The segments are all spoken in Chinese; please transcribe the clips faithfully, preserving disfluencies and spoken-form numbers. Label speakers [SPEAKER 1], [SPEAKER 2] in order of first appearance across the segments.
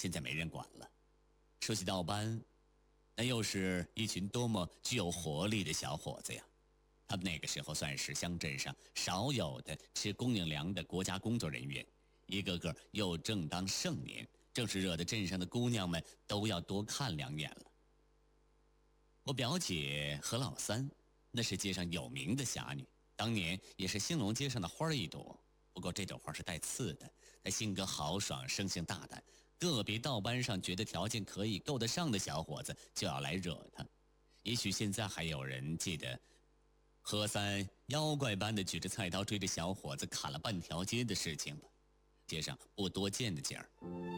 [SPEAKER 1] 现在没人管了。说起盗班，那又是一群多么具有活力的小伙子呀！他们那个时候算是乡镇上少有的吃供应粮的国家工作人员，一个个又正当盛年，正是惹得镇上的姑娘们都要多看两眼了。我表姐何老三，那是街上有名的侠女，当年也是兴隆街上的花一朵。不过这朵花是带刺的，她性格豪爽，生性大胆，个别到班上觉得条件可以够得上的小伙子就要来惹她。也许现在还有人记得何三妖怪般的举着菜刀追着小伙子砍了半条街的事情吧，街上不多见的景儿。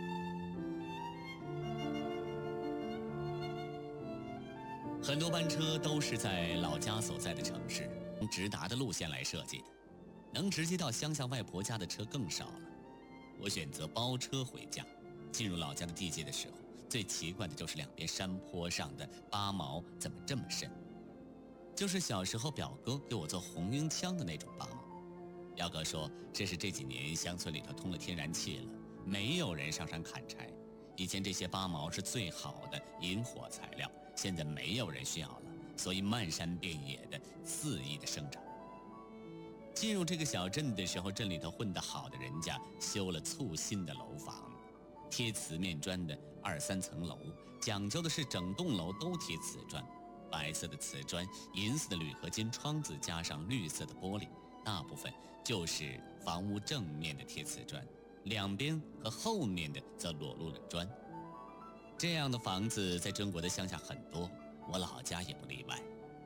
[SPEAKER 1] 很多班车都是在老家所在的城市直达的路线来设计的，能直接到乡下外婆家的车更少了。我选择包车回家。进入老家的地界的时候，最奇怪的就是两边山坡上的八毛怎么这么深，就是小时候表哥给我做红缨枪的那种八毛。表哥说这是这几年乡村里头通了天然气了，没有人上山砍柴，以前这些八毛是最好的引火材料，现在没有人需要了，所以漫山遍野的肆意的生长。进入这个小镇的时候，镇里头混得好的人家修了簇新的楼房，贴瓷面砖的二三层楼，讲究的是整栋楼都贴瓷砖，白色的瓷砖，银色的铝合金窗子，加上绿色的玻璃，大部分就是房屋正面的贴瓷砖，两边和后面的则裸露了砖。这样的房子在中国的乡下很多，我老家也不例外。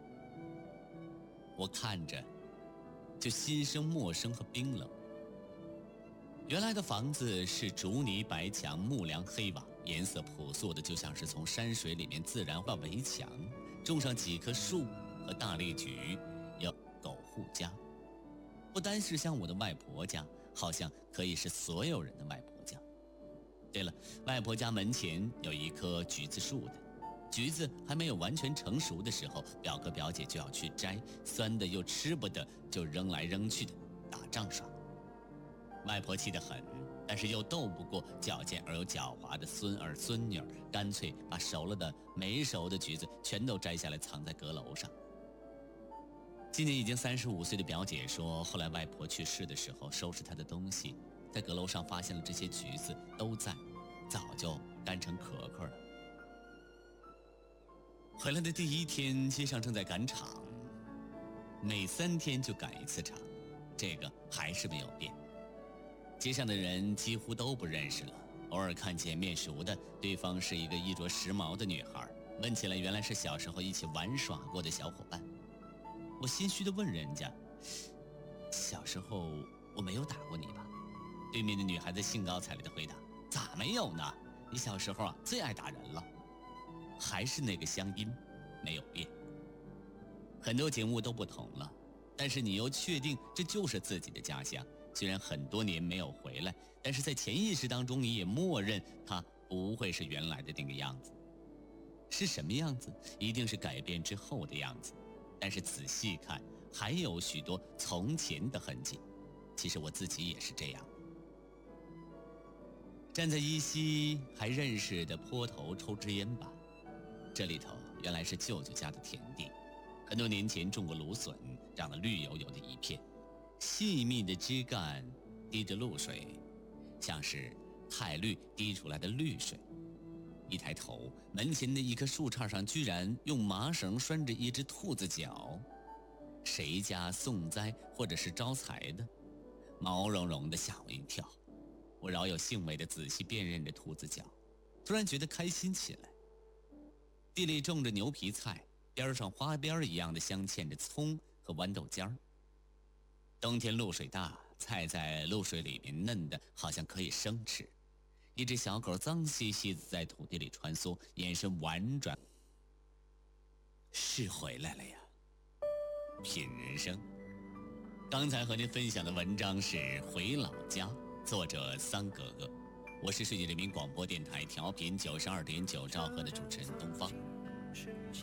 [SPEAKER 1] 我看着就心生陌生和冰冷。原来的房子是竹泥白墙，木梁黑瓦，颜色朴素的就像是从山水里面自然化围墙，种上几棵树和大荔菊，有狗护家。不单是像我的外婆家，好像可以是所有人的外婆家。对了，外婆家门前有一棵橘子树的，橘子还没有完全成熟的时候，表哥表姐就要去摘，酸的又吃不得，就扔来扔去的，打仗耍。外婆气得很，但是又斗不过矫健而又狡猾的孙儿孙女，干脆把熟了的没熟的橘子全都摘下来藏在阁楼上。今年已经三十五岁的表姐说，后来外婆去世的时候，收拾她的东西，在阁楼上发现了这些橘子都在，早就干成壳壳了。回来的第一天，街上正在赶场，每三天就赶一次场，这个还是没有变。街上的人几乎都不认识了，偶尔看见面熟的，对方是一个衣着时髦的女孩，问起来原来是小时候一起玩耍过的小伙伴。我心虚地问人家，小时候我没有打过你吧？对面的女孩子兴高采烈地回答，咋没有呢？你小时候啊最爱打人了。还是那个乡音没有变，很多景物都不同了，但是你又确定这就是自己的家乡。虽然很多年没有回来，但是在潜意识当中，你也默认它不会是原来的那个样子。是什么样子？一定是改变之后的样子。但是仔细看，还有许多从前的痕迹。其实我自己也是这样。站在依稀还认识的坡头抽支烟吧，这里头原来是舅舅家的田地，很多年前种过芦笋，长得绿油油的一片，细密的枝干滴着露水，像是太绿滴出来的绿水。一抬头，门前的一棵树杈上居然用麻绳拴着一只兔子脚，谁家送灾或者是招财的？毛茸茸的，吓我一跳。我饶有兴味地仔细辨认着兔子脚，突然觉得开心起来。地里种着牛皮菜，边上花边一样的镶嵌着葱和豌豆尖儿。冬天露水大，菜在露水里面嫩的好像可以生吃。一只小狗脏兮兮的在土地里穿梭，眼神婉转。是回来了呀，品人生。刚才和您分享的文章是《回老家》，作者桑格格。我是世界人民广播电台调频九十二点九兆赫的主持人东方。